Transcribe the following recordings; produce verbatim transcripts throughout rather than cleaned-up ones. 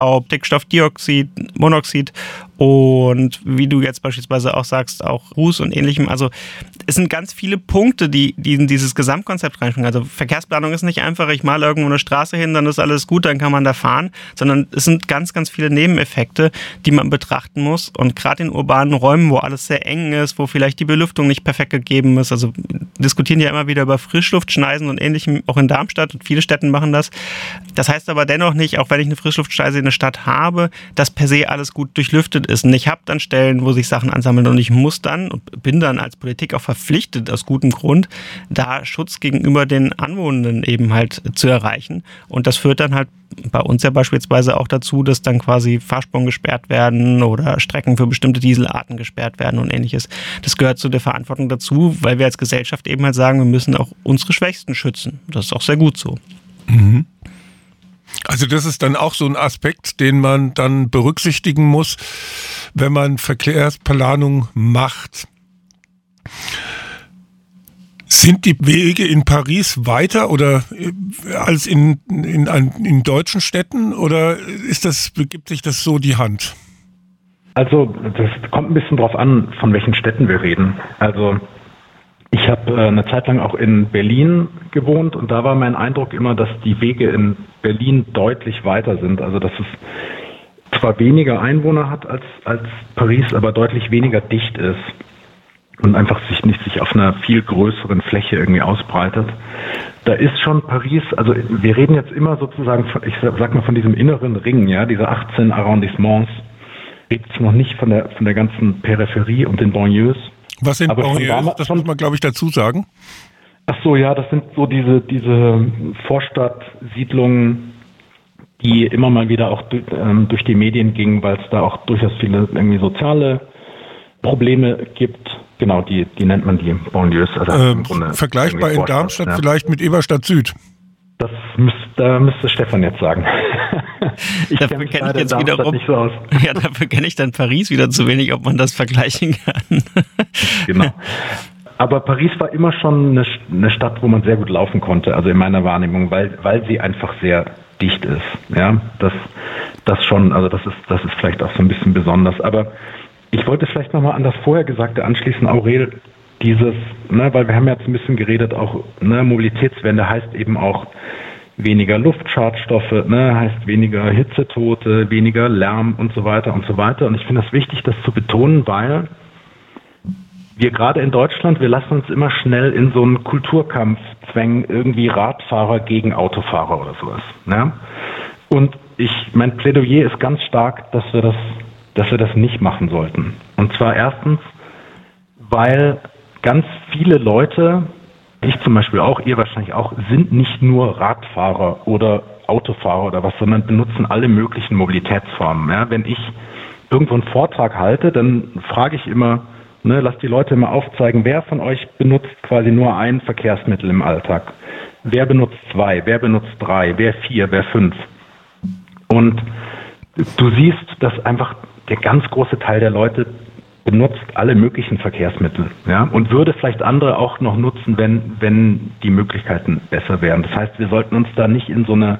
Feinstaub, Dickstoffdioxid, Monoxid und wie du jetzt beispielsweise auch sagst, auch Ruß und Ähnlichem. Also es sind ganz viele Punkte, die, die in dieses Gesamtkonzept reinspringen. Also Verkehrsplanung ist nicht einfach, ich male irgendwo eine Straße hin, dann ist alles gut, dann kann man da fahren, sondern es sind ganz, ganz viele Nebeneffekte, die man betrachten muss. Und gerade in urbanen Räumen, wo alles sehr eng ist, wo vielleicht die Belüftung nicht perfekt gegeben ist, also diskutieren ja immer wieder über Frischluftschneisen und Ähnlichem, auch in Darmstadt, und viele Städte machen das. Das heißt aber dennoch nicht, auch wenn ich eine Frischluftschneise in der Stadt habe, dass per se alles gut durchlüftet ist. Und ich habe dann Stellen, wo sich Sachen ansammeln und ich muss dann und bin dann als Politik auch verpflichtet, aus gutem Grund, da Schutz gegenüber den Anwohnenden eben halt zu erreichen. Und das führt dann halt bei uns ja beispielsweise auch dazu, dass dann quasi Fahrspuren gesperrt werden oder Strecken für bestimmte Dieselarten gesperrt werden und Ähnliches. Das gehört zu der Verantwortung dazu, weil wir als Gesellschaft eben halt sagen, wir müssen auch unsere Schwächsten schützen. Das ist auch sehr gut so. Mhm. Also das ist dann auch so ein Aspekt, den man dann berücksichtigen muss, wenn man Verkehrsplanung macht. Sind die Wege in Paris weiter oder als in, in, in deutschen Städten oder ist das, gibt sich das so die Hand? Also das kommt ein bisschen drauf an, von welchen Städten wir reden. Also ich habe äh, eine Zeit lang auch in Berlin gewohnt und da war mein Eindruck immer, dass die Wege in Berlin deutlich weiter sind. Also dass es zwar weniger Einwohner hat als, als Paris, aber deutlich weniger dicht ist und einfach sich nicht sich auf einer viel größeren Fläche irgendwie ausbreitet. Da ist schon Paris, also wir reden jetzt immer sozusagen, von, ich sag mal von diesem inneren Ring, ja, diese achtzehn Arrondissements, redet sich noch nicht von der von der ganzen Peripherie und den Banlieues. Was sind Aber Banlieues? Damals, das muss man, glaube ich, dazu sagen. Ach so, ja, das sind so diese diese Vorstadtsiedlungen, die immer mal wieder auch durch, ähm, durch die Medien gingen, weil es da auch durchaus viele irgendwie soziale Probleme gibt. Genau, die die nennt man die Banlieues. Also ähm, vergleichbar in Darmstadt ja. Vielleicht mit Eberstadt Süd. Das müsste, da müsste Stefan jetzt sagen. ich dafür kenne ich jetzt wiederum, nicht so aus. Ja, dafür kenne ich dann Paris wieder zu wenig, ob man das vergleichen kann. Genau. Aber Paris war immer schon eine, eine Stadt, wo man sehr gut laufen konnte, also in meiner Wahrnehmung, weil, weil sie einfach sehr dicht ist. Ja, das, das schon, also das ist, das ist vielleicht auch so ein bisschen besonders. Aber ich wollte vielleicht nochmal an das vorher Gesagte anschließen, Aurel, dieses, ne, weil wir haben jetzt ein bisschen geredet, auch ne, Mobilitätswende heißt eben auch weniger Luftschadstoffe, ne, heißt weniger Hitzetote, weniger Lärm und so weiter und so weiter. Und ich finde es wichtig, das zu betonen, weil wir gerade in Deutschland, wir lassen uns immer schnell in so einen Kulturkampf zwängen, irgendwie Radfahrer gegen Autofahrer oder sowas. Ne? Und ich, mein Plädoyer ist ganz stark, dass wir das, dass wir das nicht machen sollten. Und zwar erstens, weil ganz viele Leute, ich zum Beispiel auch, ihr wahrscheinlich auch, sind nicht nur Radfahrer oder Autofahrer oder was, sondern benutzen alle möglichen Mobilitätsformen. Ja, wenn ich irgendwo einen Vortrag halte, dann frage ich immer, ne, lasst die Leute immer aufzeigen, wer von euch benutzt quasi nur ein Verkehrsmittel im Alltag? Wer benutzt zwei? Wer benutzt drei? Wer vier? Wer fünf? Und du siehst, dass einfach der ganz große Teil der Leute benutzt alle möglichen Verkehrsmittel, ja, und würde vielleicht andere auch noch nutzen, wenn, wenn die Möglichkeiten besser wären. Das heißt, wir sollten uns da nicht in so eine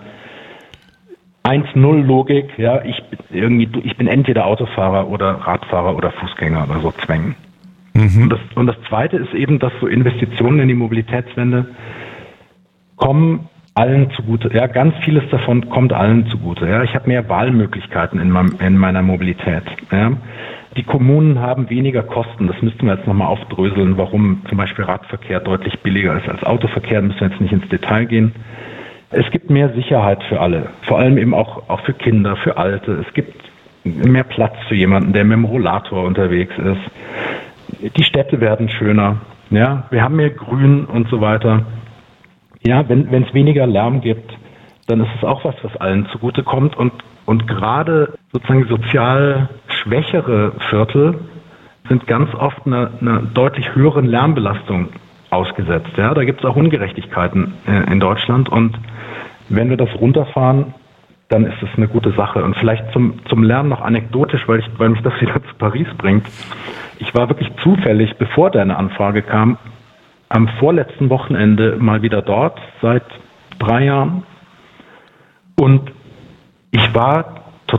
eins null Logik, ja, ich irgendwie, ich bin entweder Autofahrer oder Radfahrer oder Fußgänger oder so zwängen. Mhm. Und das, und das Zweite ist eben, dass so Investitionen in die Mobilitätswende kommen allen zugute. Ja, ganz vieles davon kommt allen zugute. Ja, ich habe mehr Wahlmöglichkeiten in, meinem, in meiner Mobilität. Ja. Die Kommunen haben weniger Kosten. Das müssten wir jetzt nochmal aufdröseln, warum zum Beispiel Radverkehr deutlich billiger ist als Autoverkehr. Da müssen wir jetzt nicht ins Detail gehen. Es gibt mehr Sicherheit für alle, vor allem eben auch, auch für Kinder, für Alte. Es gibt mehr Platz für jemanden, der mit dem Rollator unterwegs ist. Die Städte werden schöner. Ja, wir haben mehr Grün und so weiter. Ja, wenn wenn es weniger Lärm gibt, dann ist es auch was, was allen zugutekommt. Und, und gerade sozusagen sozial schwächere Viertel sind ganz oft einer, einer deutlich höheren Lärmbelastung ausgesetzt. Ja, da gibt es auch Ungerechtigkeiten äh, in Deutschland. Und wenn wir das runterfahren, dann ist es eine gute Sache. Und vielleicht zum, zum Lernen noch anekdotisch, weil, ich, weil mich das wieder zu Paris bringt. Ich war wirklich zufällig, bevor deine Anfrage kam, am vorletzten Wochenende mal wieder dort, seit drei Jahren. Und ich war